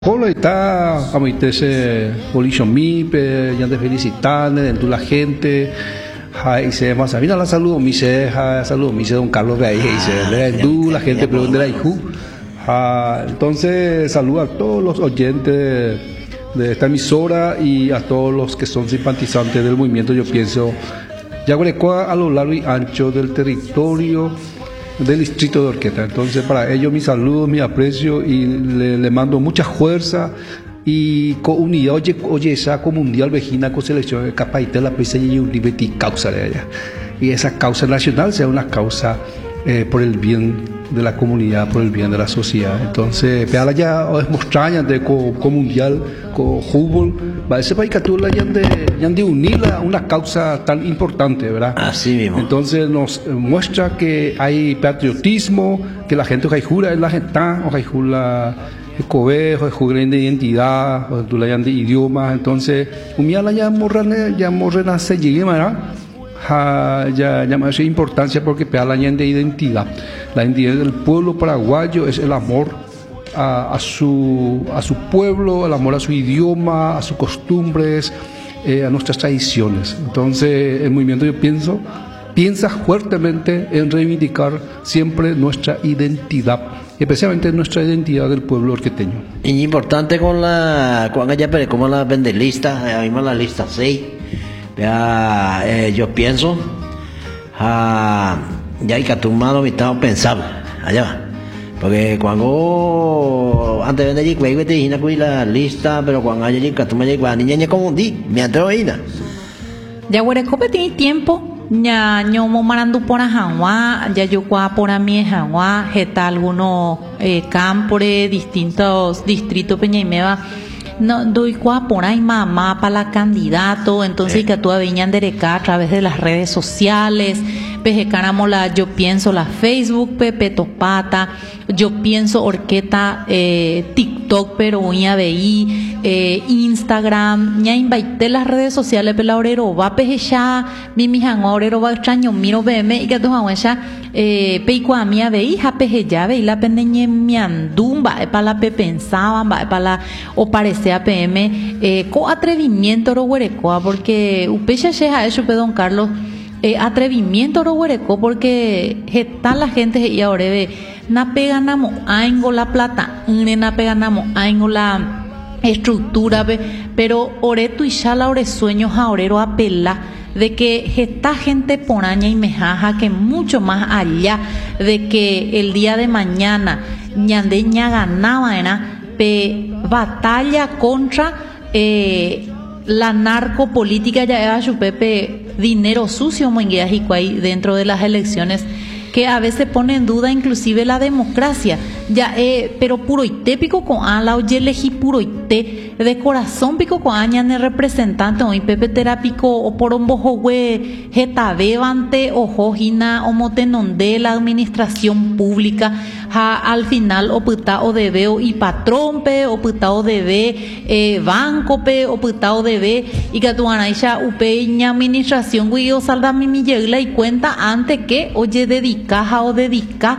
Hola, está a mi tese mi ya te felicitan de la gente. Y se más mira la salud, mi se don Carlos de ahí, la gente pregunta de ahí. Entonces, saludo a todos los oyentes de esta emisora y a todos los que son simpatizantes del movimiento. Yo pienso, Yaguarecoa a lo largo y ancho del territorio del distrito de Orqueta. Entonces, para ellos mis saludos, mi aprecio y le mando mucha fuerza y con unidad. Oye, saco mundial vejina con selección de capacidad la prisa y un liberty causa de allá, y esa causa nacional sea una causa por el bien de la comunidad, por el bien de la sociedad. Entonces, peala ya es mostraña de con mundial con fútbol, va ese país que tú la han de unir a una causa tan importante, ¿verdad? Así mismo. Entonces nos muestra que hay patriotismo, que la gente jura es la gente, o jura el cobejo, jura de identidad, o tú la de idiomas. Entonces, umiala ya morrenace llegue, ¿verdad? Ya más importancia porque pega la de identidad. La identidad del pueblo paraguayo es el amor a su pueblo, el amor a su idioma, a sus costumbres, a nuestras tradiciones. Entonces, el movimiento, yo piensa fuertemente en reivindicar siempre nuestra identidad, especialmente nuestra identidad del pueblo orqueteño. Y importante con como la vendelista, misma la lista 6. Yo pienso, ya hay que tomar mi estado pensable, allá va. Porque cuando antes de venir, te dije la lista, pero cuando hay que tomar la niña como me atrevo a ir. Ya Guarecope tiene tiempo, ya ñomo marandu por Ajanwa, ya yo por a mi Ajanwa, jeta algunos campos distintos distritos Peñaimeva. No doy por ahí mamá para la candidato, entonces que tú venían derecha a través de las redes sociales, pejecaramos yo pienso la Facebook, Pepe Topata, yo pienso Orqueta, TikTok, pero voy a ver Instagram, ya invité las redes sociales, pero orero va pejecha, mi jango orero va extraño, miro BM y que tú ya peico a mí a ver hija pejecha, ve la pendeñe mi andumba, para la pensaban, va para la o parece APM, con atrevimiento ro Guarecoa, porque upecha cheja eso don Carlos, atrevimiento ro Guarecoa, porque está la gente y ahora ve na peganamos aingo la plata, na peganamos aingo la estructura, pero ore tu y ya la ore sueños a orero apela de que esta gente poraña y mejaja que mucho más allá de que el día de mañana ñandeña ganaba batalla contra la narcopolítica, ya es su pepe dinero sucio dentro de las elecciones, que a veces pone en duda inclusive la democracia, ya pero puro ité pico con ala oye elegí puro ité de corazón pico con aña en el representante o pepe terápico o por un bojo hue jeta bebante o jojina o motenonde la administración pública al final o puta o debe o y patrompe o puta o debe banco pe o puta o debe y que tu anaisha upeña administración guío salda mi llegla y cuenta antes que oye dedica o dedica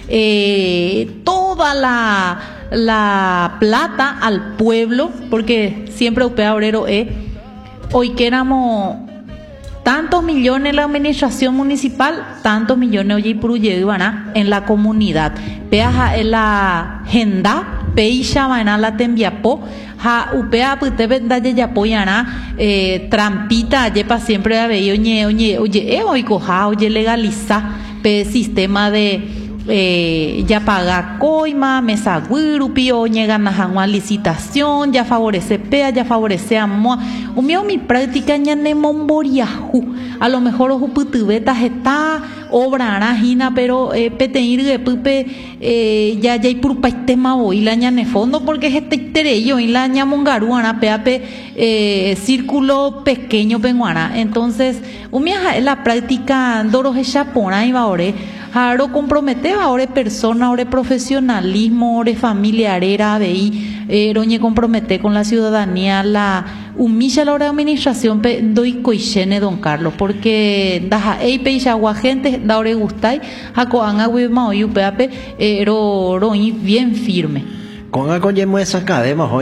toda la plata al pueblo, porque siempre upea obrero hoy que éramos tantos millones en la administración municipal, tantos millones oye iban en la comunidad. Peaja en la agenda, peisha van la tembiapo, ja upea pute vendaye yapoyana, trampita yepa siempre a ver oye hoy coja oye legaliza pe sistema de ya paga coima, mesa guirupi o llegan a licitación, ya favorece PEA, ya favorece a MOA. Mi práctica ya ne momboriaju. A lo mejor los putubetas está obra arajina, pero peteir de pupe ya hay purpa tema hoy la ñane fondo porque es este terello y la ñamongaruana peape círculo pequeño penguana. Entonces, es la práctica doros echapona y va ore. Ahora compromete ahora persona, ahora profesionalismo, ahora familiarera, roñe compromete con la ciudadanía, la humilla la hora de administración doy coichene don Carlos, porque daja eipe y agua gente da ore gustai, jaco anga huima hoy upeape, bien firme. con algo ya esa cadena